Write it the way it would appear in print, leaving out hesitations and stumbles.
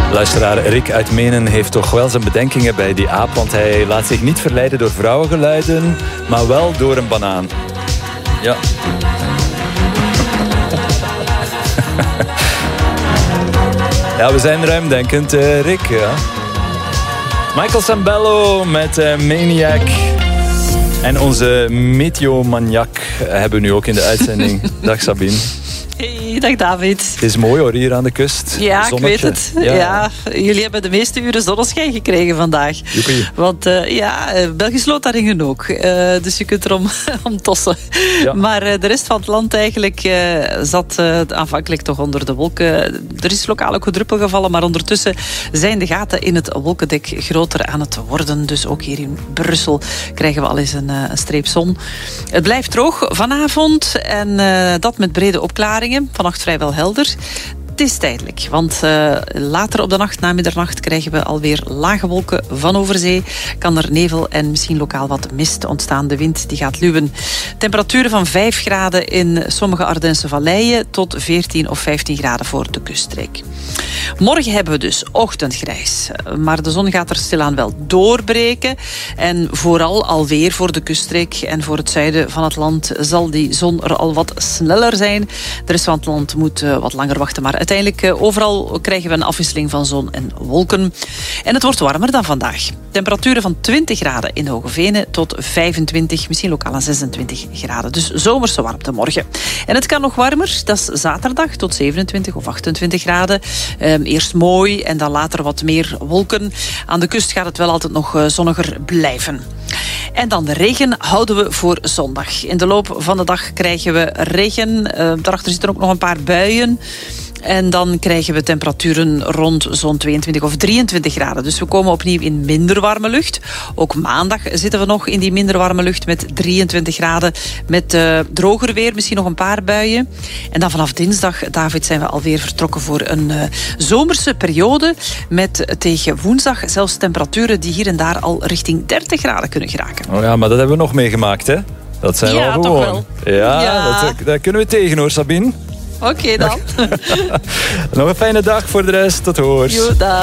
Luisteraar Rick uit Menen heeft toch wel zijn bedenkingen bij die aap, want hij laat zich niet verleiden door vrouwengeluiden, maar wel door een banaan. Ja. Ja, we zijn ruimdenkend, Rick. Ja. Michael Sambello met Maniac. En onze meteomaniak hebben we nu ook in de uitzending. Dag Sabine. Hey, dag David. Het is mooi hoor, hier aan de kust. Ja, Zonnetje. Ik weet het. Ja, jullie hebben de meeste uren zonneschijn gekregen vandaag. Joepie. Want Belgisch Lothringen ook. Dus je kunt erom om tossen. Ja. Maar de rest van het land eigenlijk zat aanvankelijk toch onder de wolken. Er is lokaal ook gedruppel gevallen, maar ondertussen zijn de gaten in het wolkendek groter aan het worden. Dus ook hier in Brussel krijgen we al eens een streep zon. Het blijft droog vanavond en dat met brede opklaringen. Vannacht vrijwel helder. Het is tijdelijk, want later op de nacht, na middernacht, krijgen we alweer lage wolken van over zee. Kan er nevel en misschien lokaal wat mist ontstaan. De wind die gaat luwen. Temperaturen van 5 graden in sommige Ardense valleien tot 14 of 15 graden voor de kuststreek. Morgen hebben we dus ochtendgrijs. Maar de zon gaat er stilaan wel doorbreken. En vooral alweer voor de kuststreek en voor het zuiden van het land zal die zon er al wat sneller zijn. De rest van het land moet wat langer wachten. Maar uiteindelijk overal krijgen we een afwisseling van zon en wolken. En het wordt warmer dan vandaag. Temperaturen van 20 graden in Hogevenen tot 25, misschien lokaal aan 26 graden. Dus zomerse warmte morgen. En het kan nog warmer. Dat is zaterdag tot 27 of 28 graden. Eerst mooi en dan later wat meer wolken. Aan de kust gaat het wel altijd nog zonniger blijven. En dan de regen houden we voor zondag. In de loop van de dag krijgen we regen. Daarachter zitten ook nog een paar buien. En dan krijgen we temperaturen rond zo'n 22 of 23 graden. Dus we komen opnieuw in minder warme lucht. Ook maandag zitten we nog in die minder warme lucht met 23 graden. Met droger weer, misschien nog een paar buien. En dan vanaf dinsdag, David, zijn we alweer vertrokken voor een zomerse periode. Met tegen woensdag zelfs temperaturen die hier en daar al richting 30 graden kunnen geraken. Oh ja, maar dat hebben we nog meegemaakt, hè? Dat zijn we al gewoon. Toch wel. Ja. Dat kunnen we tegen, hoor, Sabine. Oké dan. Nog een fijne dag voor de rest. Tot hoors. Jo, dag.